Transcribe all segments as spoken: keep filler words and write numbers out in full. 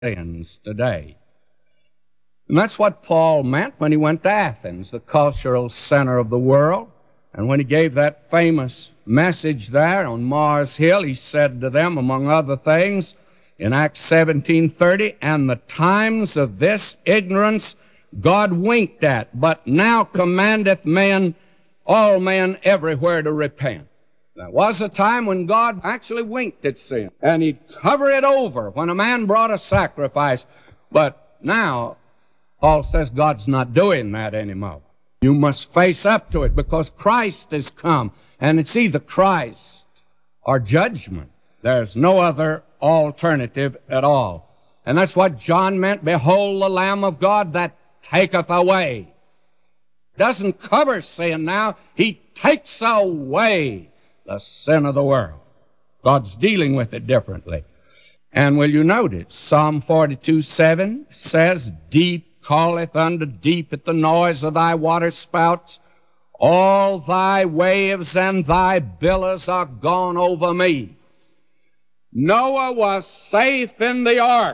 sins today. And that's what Paul meant when he went to Athens, the cultural center of the world. And when he gave that famous message there on Mars Hill, he said to them, among other things, in Acts seventeen thirty, "And the times of this ignorance God winked at, but now commandeth men, all men everywhere to repent." There was a time when God actually winked at sin, and he'd cover it over when a man brought a sacrifice. But now, Paul says God's not doing that anymore. You must face up to it because Christ has come, and it's either Christ or judgment. There's no other alternative at all. And that's what John meant, "Behold the Lamb of God that taketh away." Doesn't cover sin now. He takes away the sin of the world. God's dealing with it differently. And will you notice, Psalm forty-two seven says, "Deep calleth unto deep at the noise of thy waterspouts. All thy waves and thy billows are gone over me." Noah was safe in the ark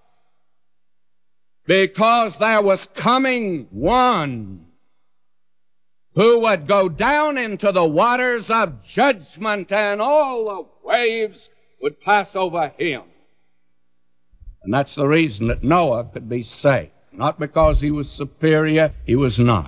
because there was coming one who would go down into the waters of judgment, and all the waves would pass over him. And that's the reason that Noah could be safe. Not because he was superior, he was not.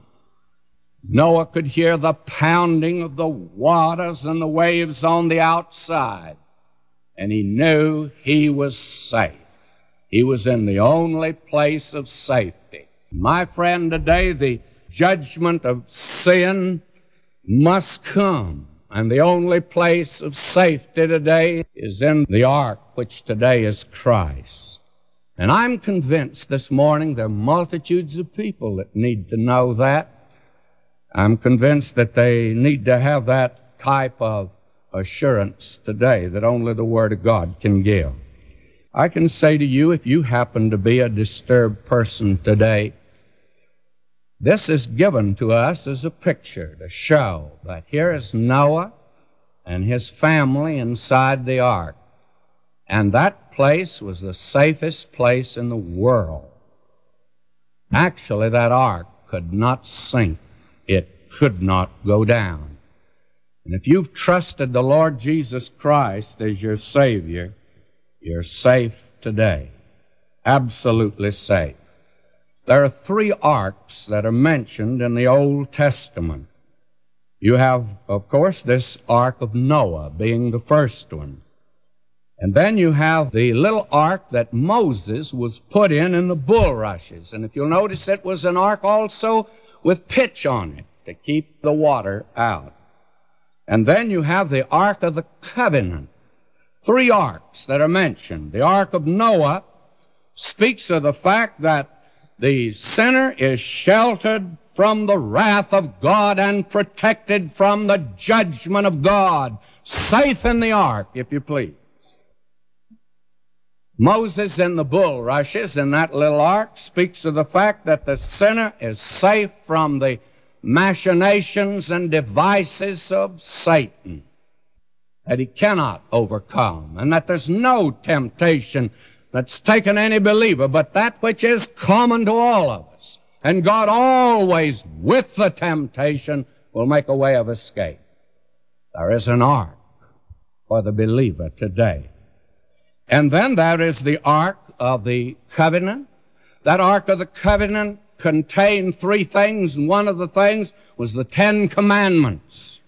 Noah could hear the pounding of the waters and the waves on the outside, and he knew he was safe. He was in the only place of safety. My friend, today the judgment of sin must come, and the only place of safety today is in the ark, which today is Christ. And I'm convinced this morning there are multitudes of people that need to know that. I'm convinced that they need to have that type of assurance today that only the Word of God can give. I can say to you, if you happen to be a disturbed person today, this is given to us as a picture to show that here is Noah and his family inside the ark. And that place was the safest place in the world. Actually, that ark could not sink. It could not go down. And if you've trusted the Lord Jesus Christ as your Savior, you're safe today. Absolutely safe. There are three arks that are mentioned in the Old Testament. You have, of course, this ark of Noah being the first one. And then you have the little ark that Moses was put in in the bulrushes. And if you'll notice, it was an ark also with pitch on it to keep the water out. And then you have the Ark of the Covenant. Three arks that are mentioned. The Ark of Noah speaks of the fact that the sinner is sheltered from the wrath of God and protected from the judgment of God. Safe in the ark, if you please. Moses in the bulrushes in that little ark speaks of the fact that the sinner is safe from the machinations and devices of Satan, that he cannot overcome, and that there's no temptation that's taken any believer but that which is common to all of us. And God always, with the temptation, will make a way of escape. There is an ark for the believer today. And then there is the Ark of the Covenant. That Ark of the Covenant contained three things, and one of the things was the Ten Commandments.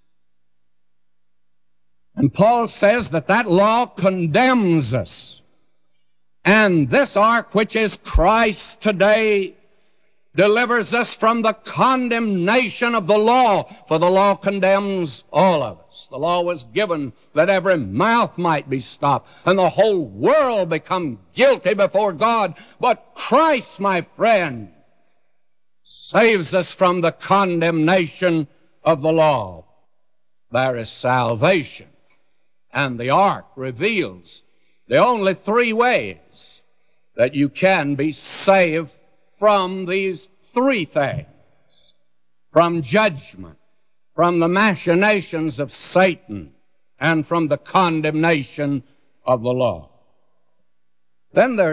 And Paul says that that law condemns us. And this ark, which is Christ today, delivers us from the condemnation of the law, for the law condemns all of us. The law was given that every mouth might be stopped and the whole world become guilty before God. But Christ, my friend, saves us from the condemnation of the law. There is salvation, and the ark reveals the only three ways that you can be saved from these three things: from judgment, from the machinations of Satan, and from the condemnation of the law. Then there